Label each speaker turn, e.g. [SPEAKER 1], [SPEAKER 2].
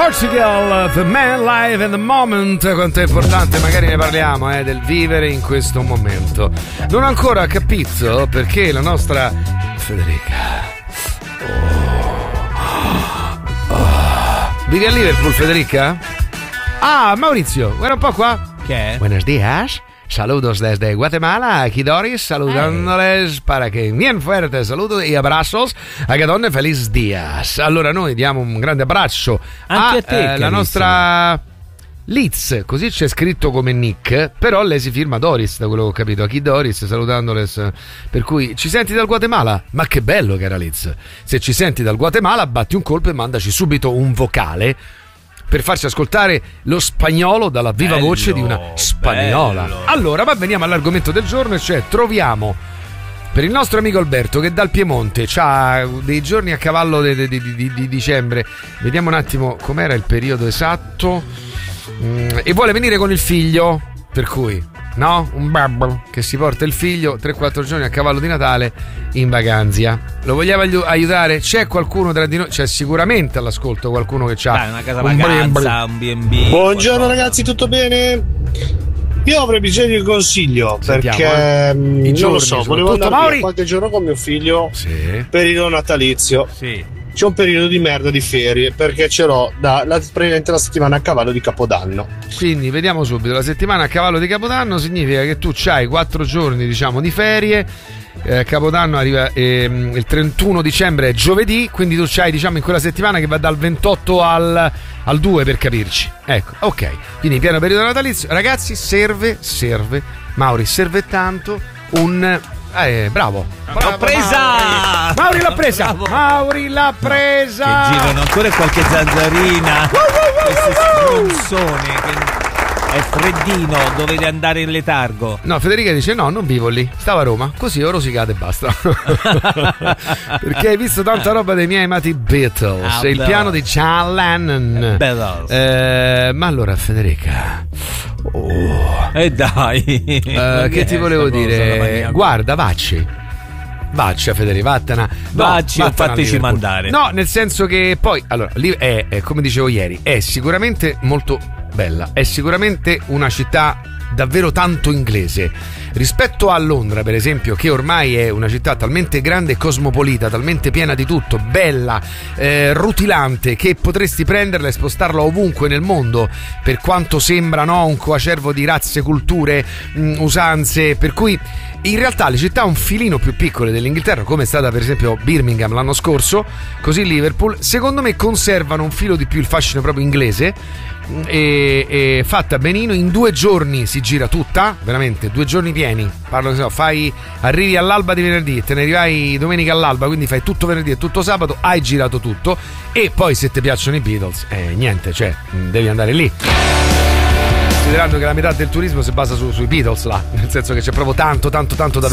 [SPEAKER 1] Portugal, The Man Live in the Moment. Quanto è importante, magari ne parliamo, del vivere in questo momento. Non ho ancora capito perché la nostra Federica vivi a Liverpool, Federica? Ah, Maurizio, guarda un po' qua.
[SPEAKER 2] Che?
[SPEAKER 1] Buenos días. Saludos desde Guatemala, aquí Doris, saludándoles para que bien fuerte saludo y abrazos a que donne feliz días. Allora noi diamo un grande abbraccio
[SPEAKER 2] anche a te,
[SPEAKER 1] la nostra Liz, così c'è scritto come nick, però lei si firma Doris, da quello che ho capito, a chi Doris, salutandoles. Per cui ci senti dal Guatemala? Ma che bello, cara Liz. Se ci senti dal Guatemala, batti un colpo e mandaci subito un vocale per farci ascoltare lo spagnolo dalla viva voce di una spagnola. Bello. Allora, ma veniamo all'argomento del giorno, e cioè troviamo per il nostro amico Alberto che dal Piemonte c'ha dei giorni a cavallo di dicembre. Vediamo un attimo com'era il periodo esatto. E vuole venire con il figlio, per cui no? Un babbo che si porta il figlio 3-4 giorni a cavallo di Natale in vacanza. Lo vogliamo aiutare? C'è qualcuno tra di noi? C'è sicuramente all'ascolto qualcuno che c'ha
[SPEAKER 2] una casa vacanza, un B&B.
[SPEAKER 3] Buongiorno ragazzi, tutto bene? Io avrei bisogno di un consiglio.
[SPEAKER 1] Sentiamo,
[SPEAKER 3] perché non lo so, volevo andare via qualche giorno con mio figlio periodo natalizio.
[SPEAKER 2] Sì.
[SPEAKER 3] C'è un periodo di merda di ferie perché ce l'ho praticamente la settimana a cavallo di Capodanno.
[SPEAKER 1] Quindi vediamo subito, la settimana a cavallo di Capodanno significa che tu c'hai 4 giorni diciamo di ferie. Capodanno arriva il 31 dicembre è giovedì, quindi tu c'hai diciamo in quella settimana che va dal 28 al 2 per capirci. Ecco, ok, quindi pieno periodo natalizio. Ragazzi, serve Mauri, serve tanto un bravo.
[SPEAKER 2] L'ho presa!
[SPEAKER 1] Mauri l'ha presa!
[SPEAKER 2] Bravo.
[SPEAKER 1] Mauri l'ha presa!
[SPEAKER 2] Che girano ancora qualche zanzarina. Queste stronzone che è freddino, dovete andare in letargo.
[SPEAKER 1] No, Federica dice no, non vivo lì, stavo a Roma, così ho rosicato e basta. Perché hai visto tanta roba dei miei amati Beatles, il piano di John Lennon. Ma allora Federica,
[SPEAKER 2] dai,
[SPEAKER 1] che ti volevo dire? Guarda, vacci Federica, vattene.
[SPEAKER 2] Vacci, fateci mandare.
[SPEAKER 1] No, nel senso che poi allora lì è come dicevo ieri, è sicuramente molto bella, è sicuramente una città davvero tanto inglese rispetto a Londra, per esempio, che ormai è una città talmente grande e cosmopolita, talmente piena di tutto, bella, rutilante, che potresti prenderla e spostarla ovunque nel mondo, per quanto sembra un coacervo di razze, culture, usanze, per cui in realtà le città un filino più piccole dell'Inghilterra, come è stata per esempio Birmingham l'anno scorso, così Liverpool, secondo me conservano un filo di più il fascino proprio inglese. E fatta benino, in 2 giorni si gira tutta, veramente 2 giorni pieni. Parlo arrivi all'alba di venerdì, te ne arrivai domenica all'alba, quindi fai tutto venerdì e tutto sabato, hai girato tutto. E poi se ti piacciono i Beatles, niente, cioè devi andare lì. Considerando che la metà del turismo si basa sui Beatles là, nel senso che c'è proprio tanto da